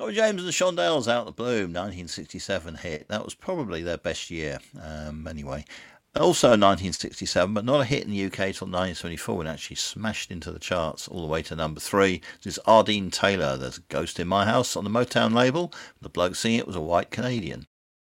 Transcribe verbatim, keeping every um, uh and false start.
Bobby James and the Shondells, Out the Bloom, nineteen sixty-seven hit. That was probably their best year, um, anyway. Also nineteen sixty-seven, but not a hit in the U K till nineteen seventy-four, and actually smashed into the charts all the way to number three. This is Ardeen Taylor, There's a Ghost in My House, on the Motown label. The bloke singing it was a white Canadian.